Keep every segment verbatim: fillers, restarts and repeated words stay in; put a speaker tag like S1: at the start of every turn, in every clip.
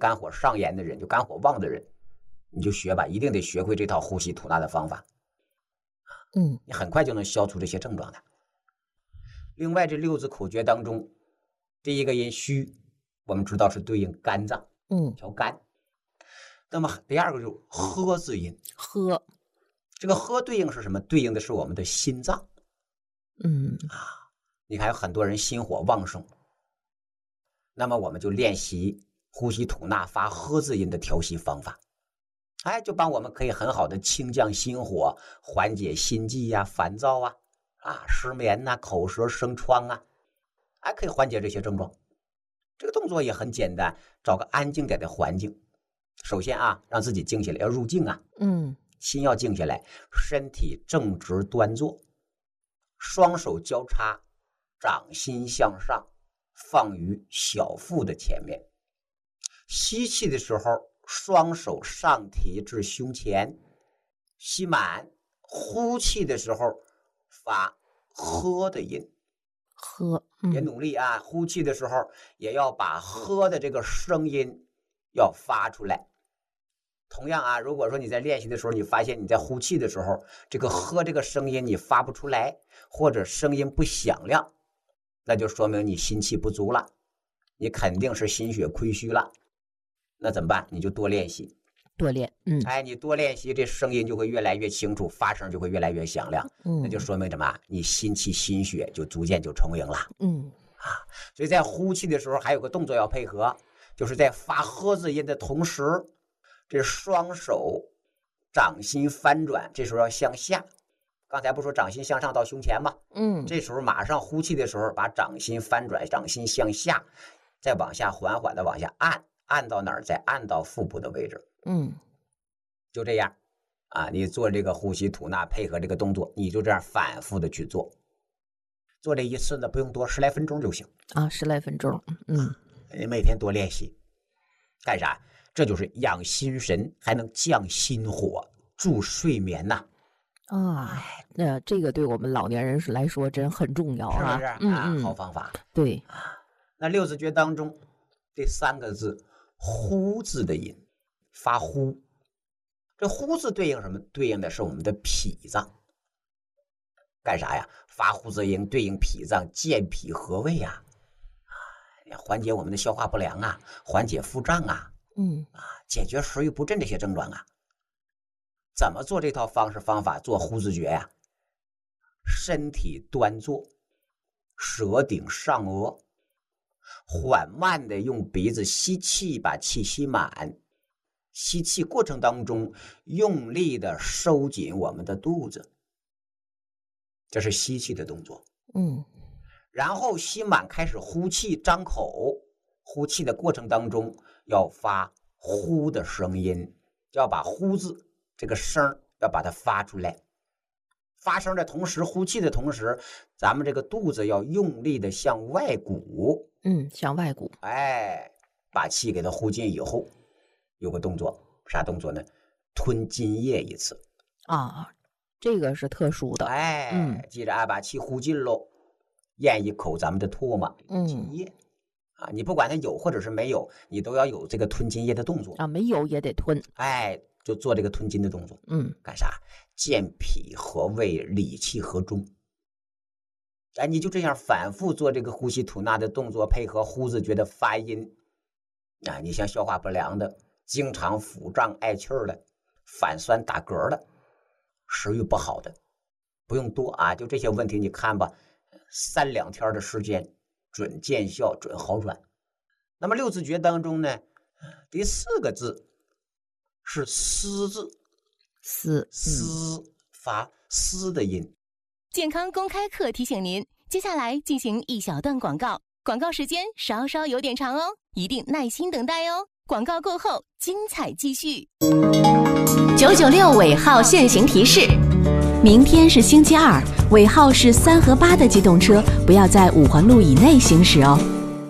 S1: 肝火上炎的人，就肝火旺的人，你就学吧，一定得学会这套呼吸吐纳的方法。
S2: 嗯，
S1: 你很快就能消除这些症状的。另外，这六字口诀当中，第一个音虚，我们知道是对应肝脏，
S2: 嗯，
S1: 调肝。那么第二个就是呵字音，
S2: 呵，
S1: 这个呵对应是什么？对应的是我们的心脏。
S2: 嗯
S1: 啊，你看有很多人心火旺盛，那么我们就练习呼吸吐纳发呵字音的调息方法，哎，就帮我们可以很好的清降心火，缓解心悸呀、烦躁啊、啊失眠呐、啊、口舌生疮啊，还可以缓解这些症状。这个动作也很简单，找个安静点的环境。首先啊，让自己静下来，要入静啊，
S2: 嗯，
S1: 心要静下来，身体正直端坐，双手交叉，掌心向上，放于小腹的前面。吸气的时候，双手上提至胸前，吸满；呼气的时候，发呵的音。
S2: 呵，嗯、
S1: 也努力啊，呼气的时候也要把呵的这个声音要发出来。同样啊，如果说你在练习的时候，你发现你在呼气的时候，这个呵这个声音你发不出来，或者声音不响亮，那就说明你心气不足了，你肯定是心血亏虚了。那怎么办？你就多练习，
S2: 多练，嗯，
S1: 哎，你多练习，这声音就会越来越清楚，发声就会越来越响亮，
S2: 嗯，
S1: 那就说明什么？你心气心血就逐渐就充盈了，
S2: 嗯
S1: 啊，所以在呼气的时候还有个动作要配合，就是在发呵字音的同时，这双手掌心翻转，这时候要向下。刚才不说掌心向上到胸前吗？
S2: 嗯，
S1: 这时候马上呼气的时候，把掌心翻转，掌心向下，再往下缓缓的往下按，按到哪儿？再按到腹部的位置。
S2: 嗯，
S1: 就这样啊，你做这个呼吸吐纳，配合这个动作，你就这样反复的去做。做这一次呢，不用多，十来分钟就行
S2: 啊，十来分钟，嗯，
S1: 你每天多练习，干啥？这就是养心神，还能降心火，助睡眠呐。
S2: 啊，那这个对我们老年人来说真很重要啊，
S1: 是不是？
S2: 嗯
S1: 啊，
S2: 嗯，
S1: 好方法。
S2: 对，
S1: 那六字诀当中这三个字呼字的音，发呼。这呼字对应什么？对应的是我们的脾脏。干啥呀？发呼字音对应脾脏，健脾和胃呀，啊，缓解我们的消化不良啊，缓解腹胀啊，
S2: 嗯
S1: 啊，解决食欲不振这些症状啊。怎么做这套方式方法做呼字诀呀？身体端坐，舌顶上颚，缓慢的用鼻子吸气，把气吸满。吸气过程当中，用力的收紧我们的肚子，这是吸气的动作。
S2: 嗯，
S1: 然后吸满，开始呼气，张口。呼气的过程当中，要发呼的声音，要把呼字这个声要把它发出来。发声的同时，呼气的同时，咱们这个肚子要用力的向外鼓，
S2: 嗯，向外鼓，
S1: 哎，把气给它呼进以后，有个动作，啥动作呢？吞津液一次
S2: 啊，这个是特殊的，
S1: 哎，
S2: 嗯，
S1: 记着啊，把气呼进喽，咽一口咱们的唾沫，津液、嗯、啊，你不管它有或者是没有，你都要有这个吞津液的动作
S2: 啊，没有也得吞，
S1: 哎，就做这个吞津的动作，
S2: 嗯，
S1: 干啥？健脾和胃，理气和中。哎，你就这样反复做这个呼吸吐纳的动作，配合呼字诀的发音啊，你像消化不良的，经常腹胀爱气儿的，反酸打嗝的，食欲不好的，不用多啊，就这些问题你看吧，三两天的时间准见效，准好转。那么六字诀当中呢，第四个字是思字，
S2: 思
S1: 思发思的音。
S3: 健康公开课提醒您，接下来进行一小段广告，广告时间稍稍有点长哦，一定耐心等待哦。广告过后，精彩继续。九九六尾号限行提示：明天是星期二，尾号是三和八的机动车不要在五环路以内行驶哦。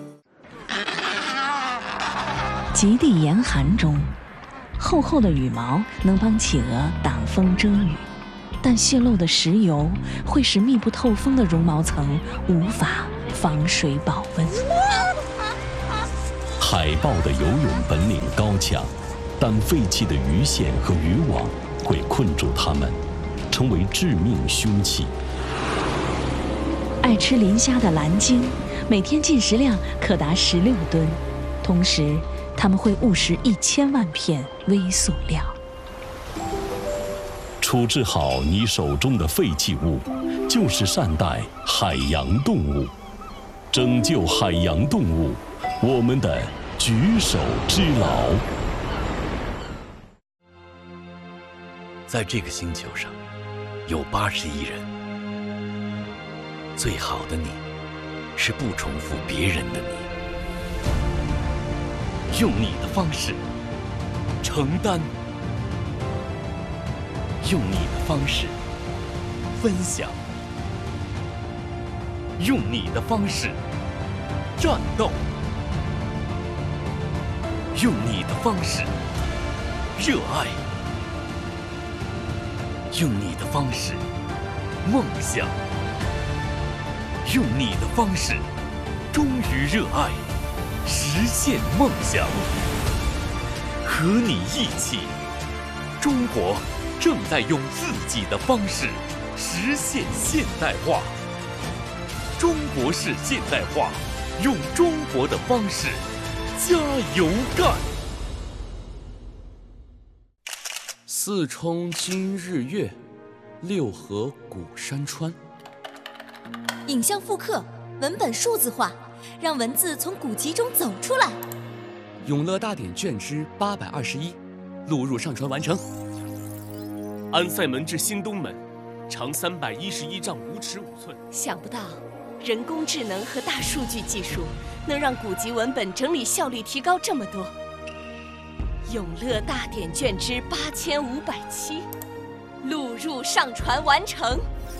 S4: 极地严寒中，厚厚的羽毛能帮企鹅挡风遮雨，但泄漏的石油会使密不透风的绒毛层无法防水保温。
S5: 海豹的游泳本领高强，但废弃的鱼线和渔网会困住它们，成为致命凶器。
S4: 爱吃磷虾的蓝鲸，每天进食量可达十六吨，同时它们会误食一千万片微塑料。
S5: 处置好你手中的废弃物，就是善待海洋动物，拯救海洋动物，我们的举手之劳。
S6: 在这个星球上，有八十亿人。最好的你，是不重复别人的你。用你的方式承担，用你的方式分享，用你的方式战斗，用你的方式热爱，用你的方式梦想，用你的方式忠于热爱，实现梦想。和你一起，中国正在用自己的方式实现现代化。中国式现代化，用中国的方式加油干。四冲今日月，六合古山川。
S7: 影像复刻，文本数字化，让文字从古籍中走出来。
S6: 永乐大典卷之八百二十一，录入上传完成。
S8: 安塞门至新东门，长三百一十一丈五尺五寸。
S3: 想不到，人工智能和大数据技术能让古籍文本整理效率提高这么多。永乐大典卷之八千五百七，录入上传完成。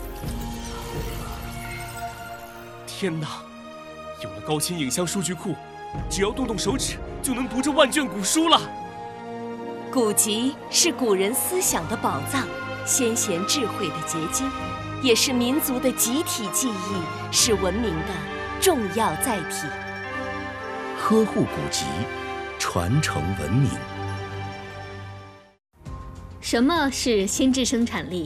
S8: 天哪！有了高清影像数据库，只要动动手指就能读这万卷古书了。
S3: 古籍是古人思想的宝藏，先贤智慧的结晶，也是民族的集体记忆，是文明的重要载体。
S6: 呵护古籍，传承文明。
S9: 什么是心智生产力？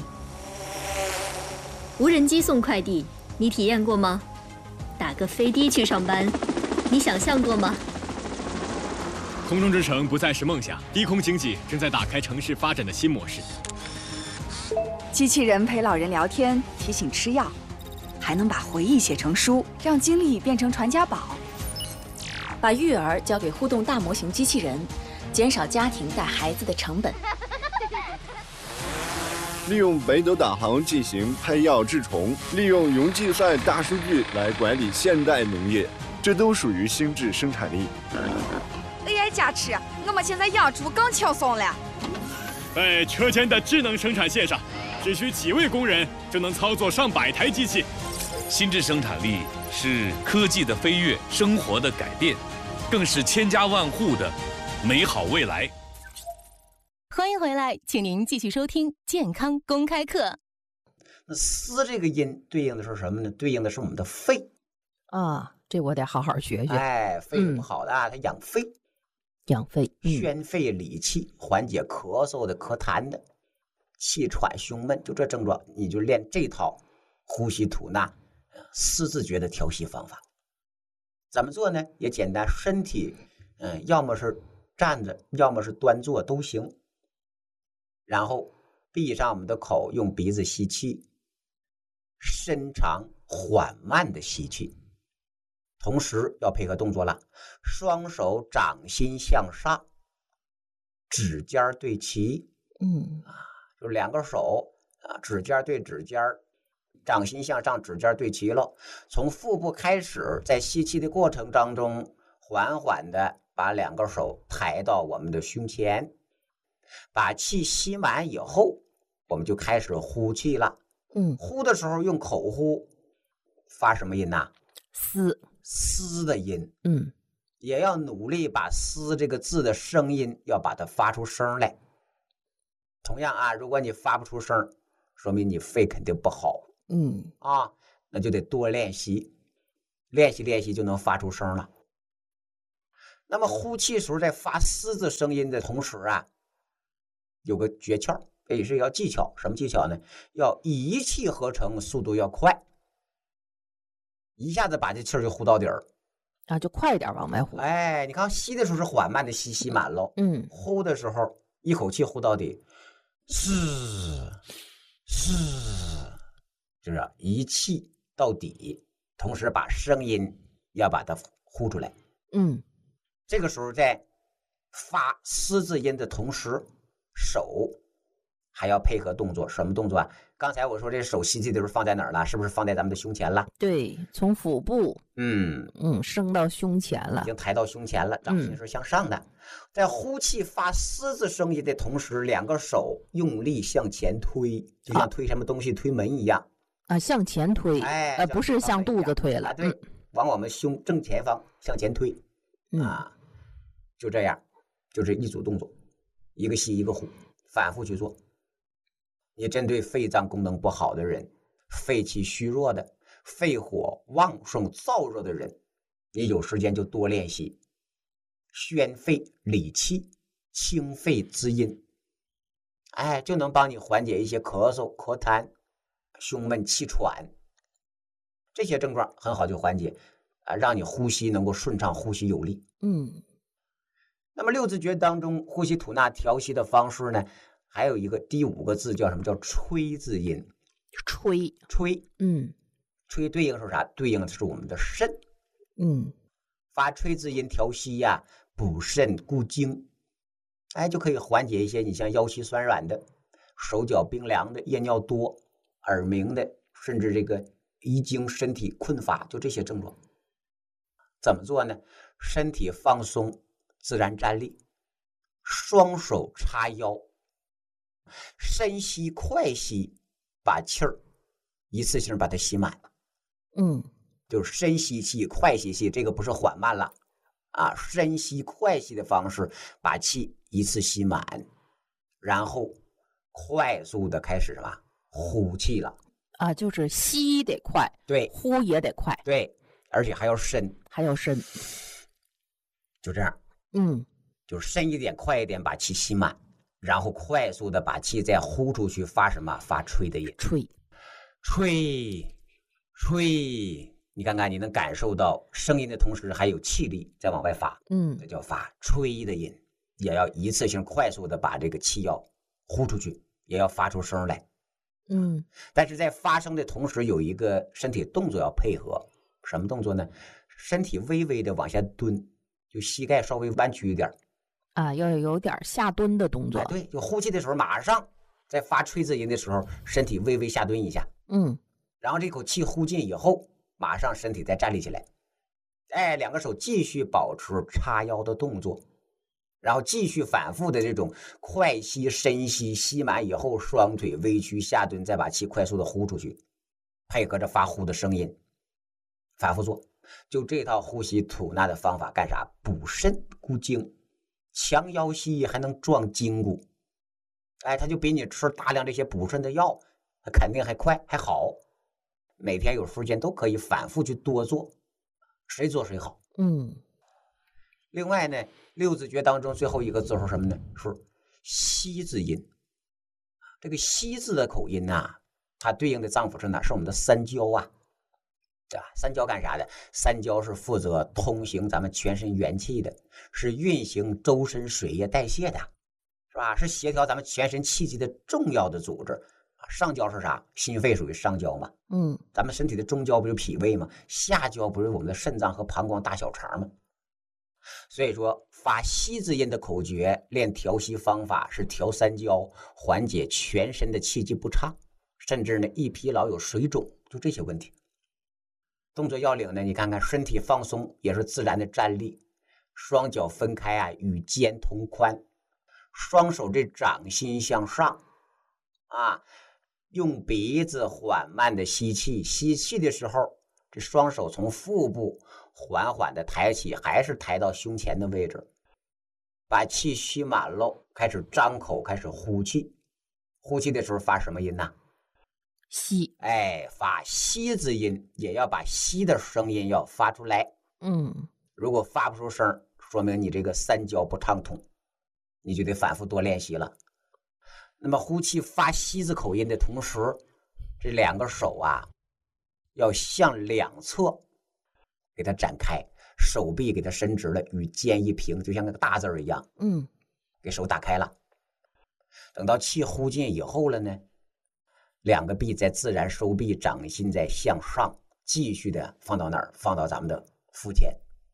S9: 无人机送快递，你体验过吗？打个飞的去上班，你想象过吗？
S10: 空中之城不再是梦想，低空经济正在打开城市发展的新模式。
S11: 机器人陪老人聊天，提醒吃药，还能把回忆写成书，让经历变成传家宝。
S12: 把育儿交给互动大模型机器人，减少家庭带孩子的成本。
S13: 利用北斗导航进行拍药治虫，利用云计算大数据来管理现代农业，这都属于心智生产力。
S11: A I 加持，我们现在养猪更轻松了。
S10: 在车间的智能生产线上，只需几位工人就能操作上百台机器。
S14: 心智生产力是科技的飞跃，生活的改变，更是千家万户的美好未来。
S3: 欢迎回来，请您继续收听健康公开课。
S1: 那嘶这个音对应的是什么呢？对应的是我们的肺
S2: 啊，这我得好好学学。
S1: 哎，肺不好的啊，它养肺，
S2: 养肺，
S1: 宣肺理气，缓解咳嗽的、咳痰的、气喘胸闷，就这症状，你就练这套呼吸吐纳嘶字诀的调息方法。怎么做呢？也简单，身体嗯，要么是站着，要么是端坐都行。然后闭上我们的口，用鼻子吸气，深长缓慢的吸气，同时要配合动作了，双手掌心向上，指尖对齐，
S2: 嗯
S1: 啊，就两个手啊，指尖对指尖，掌心向上，指尖对齐了。从腹部开始，在吸气的过程当中，缓缓的把两个手抬到我们的胸前。把气吸满以后，我们就开始呼气了。
S2: 嗯，
S1: 呼的时候用口呼，发什么音呐？
S2: 嘶，
S1: 嘶的音。
S2: 嗯，
S1: 也要努力把嘶这个字的声音要把它发出声来。同样啊，如果你发不出声，说明你肺肯定不好。
S2: 嗯
S1: 啊，那就得多练习，练习练习就能发出声了。 那么呼气时候在发嘶字声音的同时啊，有个诀窍，也是要技巧。什么技巧呢？要一气呵成，速度要快，一下子把这气儿就呼到底儿
S2: 啊，就快一点往外呼。
S1: 哎，你看吸的时候是缓慢的吸，吸满喽。
S2: 嗯，
S1: 呼的时候一口气呼到底，是是，就是一气到底，同时把声音要把它呼出来。
S2: 嗯，
S1: 这个时候在发嘶字音的同时，手还要配合动作。什么动作啊？刚才我说这手吸气的时候放在哪儿了？是不是放在咱们的胸前了？
S2: 对，从腹部
S1: 嗯
S2: 嗯升到胸前了，
S1: 已经抬到胸前了，掌心是向上的。嗯、在呼气发嘶字声音的同时，两个手用力向前推，就像推什么东西、啊、推门一样
S2: 啊，向前推，
S1: 哎，
S2: 呃，不是向肚子推了，
S1: 啊、对、嗯，往我们胸正前方向前推，
S2: 嗯、
S1: 啊，就这样，就是一组动作，一个吸一个呼，反复去做。你针对肺脏功能不好的人，肺气虚弱的，肺火旺盛燥热的人，你有时间就多练习宣肺理气、清肺滋阴，哎，就能帮你缓解一些咳嗽、咳痰、胸闷气喘这些症状，很好就缓解啊，让你呼吸能够顺畅，呼吸有力。
S2: 嗯，
S1: 那么六字诀当中呼吸吐纳调息的方式呢，还有一个第五个字叫什么？叫吹字音。
S2: 吹
S1: 吹，
S2: 嗯，
S1: 吹对应是啥？对应的是我们的肾。
S2: 嗯，
S1: 发吹字音调息呀、啊，补肾固精，哎，就可以缓解一些你像腰膝酸软的、手脚冰凉的、夜尿多、耳鸣的，甚至这个遗精、身体困乏，就这些症状。怎么做呢？身体放松，自然站立，双手叉腰，深吸快吸，把气儿一次性把它吸满。
S2: 嗯，
S1: 就是深吸气，快吸气，这个不是缓慢了啊，深吸快吸的方式把气一次吸满，然后快速的开始什么呼气了
S2: 啊，就是吸得快，
S1: 对，
S2: 呼也得快，
S1: 对，而且还要深，
S2: 还要深，
S1: 就这样，
S2: 嗯，
S1: 就深一点，快一点，把气吸满，然后快速的把气再呼出去，发什么？发吹的音，
S2: 吹，
S1: 吹，吹。你看看，你能感受到声音的同时还有气力在往外发，
S2: 嗯，
S1: 这叫发吹的音，也要一次性快速的把这个气要呼出去，也要发出声来，
S2: 嗯。
S1: 但是在发声的同时，有一个身体动作要配合，什么动作呢？身体微微的往下蹲，就膝盖稍微弯曲一点，
S2: 啊，要有点下蹲的动作。
S1: 哎、对，就呼气的时候，马上在发吹字音的时候，身体微微下蹲一下，
S2: 嗯，
S1: 然后这口气呼进以后。马上身体再站立起来，哎，两个手继续保持叉腰的动作，然后继续反复的这种快吸、深吸，吸满以后双腿微屈下蹲，再把气快速的呼出去，配合着发呼的声音，反复做。就这套呼吸吐纳的方法干啥？补肾固精，强腰膝还能壮筋骨，哎，它就比你吃大量这些补肾的药，肯定还快还好。每天有时间都可以反复去多做，谁做谁好。
S2: 嗯。
S1: 另外呢，六字诀当中最后一个字是什么呢？是息字音。这个息字的口音呐、啊，它对应的脏腑是哪？是我们的三焦啊，对吧？三焦干啥的？三焦是负责通行咱们全身元气的，是运行周身水液代谢的，是吧？是协调咱们全身气机的重要的组织。上焦是啥？心肺属于上焦嘛，
S2: 嗯，
S1: 咱们身体的中焦不是脾胃吗？下焦不是我们的肾脏和膀胱大小肠吗？所以说发息字音的口诀练调息方法是调三焦，缓解全身的气机不畅，甚至呢易疲劳有水肿，就这些问题。动作要领呢，你看看身体放松也是自然的站立，双脚分开啊，与肩同宽，双手这掌心向上啊。用鼻子缓慢的吸气，吸气的时候，这双手从腹部缓缓的抬起，还是抬到胸前的位置，把气吸满喽，开始张口，开始呼气。呼气的时候发什么音呢？
S2: 吸，
S1: 哎，发吸字音，也要把吸的声音要发出来。
S2: 嗯，
S1: 如果发不出声， 说明你这个三焦不畅通，你就得反复多练习了。那么呼气发西字口音的同时，这两个手啊要向两侧给它展开，手臂给它伸直了，与肩一平，就像那个大字一样。
S2: 嗯，
S1: 给手打开了。等到气呼进以后了呢，两个臂再自然收臂，掌心再向上，继续的放到哪儿？放到咱们的腹前。